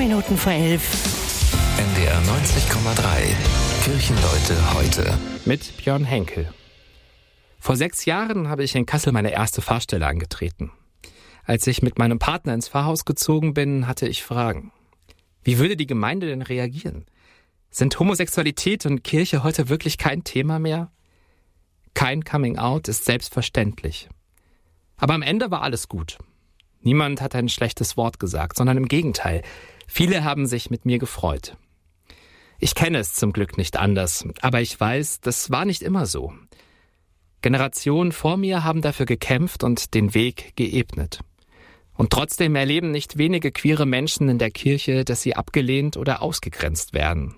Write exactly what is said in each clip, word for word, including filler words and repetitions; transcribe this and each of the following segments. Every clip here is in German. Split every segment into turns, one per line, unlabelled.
Minuten vor elf.
N D R neunzig Komma drei. Kirchenleute heute.
Mit Björn Henkel. Vor sechs Jahren habe ich in Kassel meine erste Pfarrstelle angetreten. Als ich mit meinem Partner ins Pfarrhaus gezogen bin, hatte ich Fragen. Wie würde die Gemeinde denn reagieren? Sind Homosexualität und Kirche heute wirklich kein Thema mehr? Kein Coming-out ist selbstverständlich. Aber am Ende war alles gut. Niemand hat ein schlechtes Wort gesagt, sondern im Gegenteil. Viele haben sich mit mir gefreut. Ich kenne es zum Glück nicht anders, aber ich weiß, das war nicht immer so. Generationen vor mir haben dafür gekämpft und den Weg geebnet. Und trotzdem erleben nicht wenige queere Menschen in der Kirche, dass sie abgelehnt oder ausgegrenzt werden.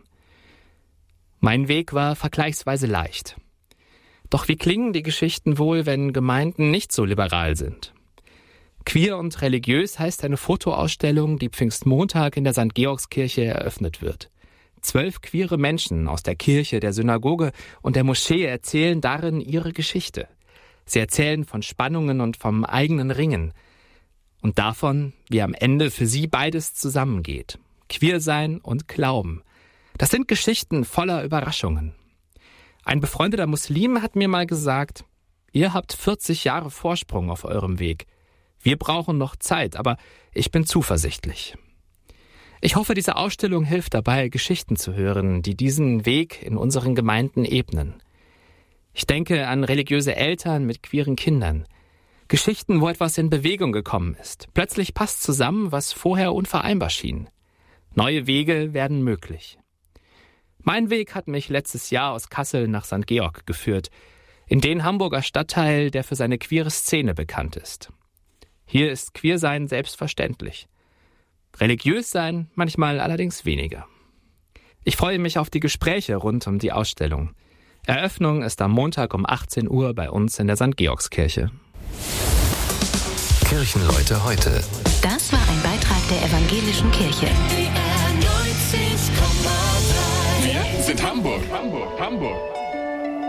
Mein Weg war vergleichsweise leicht. Doch wie klingen die Geschichten wohl, wenn Gemeinden nicht so liberal sind? Queer und religiös heißt eine Fotoausstellung, die Pfingstmontag in der Sankt Georgskirche eröffnet wird. Zwölf queere Menschen aus der Kirche, der Synagoge und der Moschee erzählen darin ihre Geschichte. Sie erzählen von Spannungen und vom eigenen Ringen. Und davon, wie am Ende für sie beides zusammengeht. Queersein und Glauben. Das sind Geschichten voller Überraschungen. Ein befreundeter Muslim hat mir mal gesagt, ihr habt vierzig Jahre Vorsprung auf eurem Weg. Wir brauchen noch Zeit, aber ich bin zuversichtlich. Ich hoffe, diese Ausstellung hilft dabei, Geschichten zu hören, die diesen Weg in unseren Gemeinden ebnen. Ich denke an religiöse Eltern mit queeren Kindern. Geschichten, wo etwas in Bewegung gekommen ist. Plötzlich passt zusammen, was vorher unvereinbar schien. Neue Wege werden möglich. Mein Weg hat mich letztes Jahr aus Kassel nach Sankt Georg geführt, in den Hamburger Stadtteil, der für seine queere Szene bekannt ist. Hier ist Queersein selbstverständlich. Religiös sein manchmal allerdings weniger. Ich freue mich auf die Gespräche rund um die Ausstellung. Eröffnung ist am Montag um achtzehn Uhr bei uns in der Sankt Georgskirche.
Kirchenleute heute.
Das war ein Beitrag der Evangelischen Kirche.
Wir sind Hamburg. Hamburg. Hamburg.